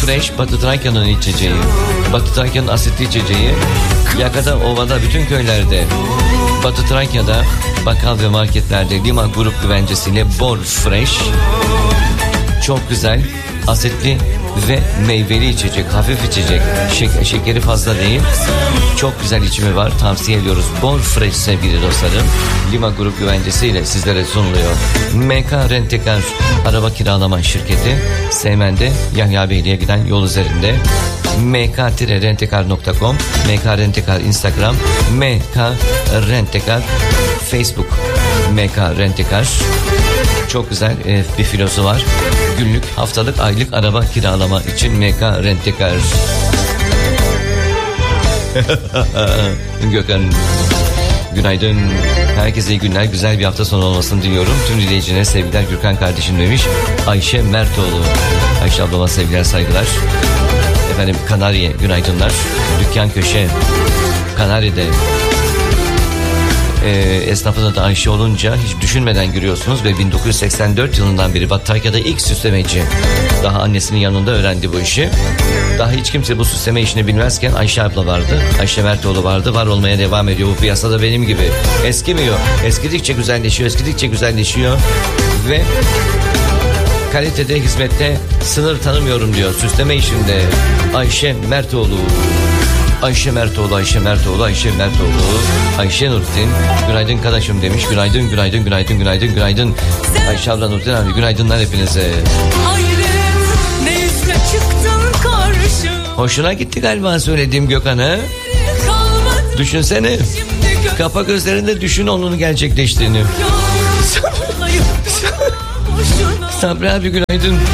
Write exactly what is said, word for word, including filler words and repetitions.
Fresh, Batı Trakya'nın içeceği. Batı Trakya'nın asitli içeceği. Yakada, ovada, bütün köylerde. Batı Trakya'da bakkal ve marketlerde Lima Grup güvencesiyle Bor Fresh. Çok güzel, asitli ve meyveli içecek, hafif içecek. Şek- şekeri fazla değil. Çok güzel içimi var, tavsiye ediyoruz. Bor Fresh sevgili dostlarım. Lima Grup güvencesiyle sizlere sunuluyor. M K Rentekar araba kiralama şirketi. Seymen'de Yahya Beyli'ye giden yol üzerinde. m k rentekar nokta com, M K Rentekar Instagram, M K Rentekar Facebook, M K Rentekar. Çok güzel e, bir filosu var. Günlük, haftalık, aylık araba kiralama için M K Rentekar. Gökhan, günaydın. Herkese iyi günler, güzel bir hafta sonu olmasını diliyorum. Tüm dinleyicilere sevgiler, Gürkan kardeşim demiş. Ayşe Mertoğlu. Ayşe ablama sevgiler, saygılar. Efendim Kanarya, günaydınlar. Dükkan köşe Kanarya'da. E, esnafına da Ayşe olunca hiç düşünmeden giriyorsunuz ve bin dokuz yüz seksen dört yılından beri Batı Trakya'da ilk süslemeci. Daha annesinin yanında öğrendi bu işi. Daha hiç kimse bu süsleme işini bilmezken Ayşe abla vardı. Ayşe Mertoğlu vardı. Var olmaya devam ediyor bu piyasada benim gibi. Eskimiyor. Eskidikçe güzelleşiyor. Eskidikçe güzelleşiyor. Ve kalitede, hizmette sınır tanımıyorum diyor. Süsleme işinde Ayşe Mertoğlu. Ayşe Mertoğlu, Ayşe Mertoğlu, Ayşe Mertoğlu, Ayşe Nurtin, günaydın kardeşim demiş. Günaydın, günaydın, günaydın, günaydın, günaydın. Ayşe abla, Nurtin abi, günaydınlar hepinize. Hoşuna gitti galiba söylediğim Gökhan'a. Düşünsene. Kapa gözlerinde düşün onun gerçekleştiğini. Sabri abi günaydın.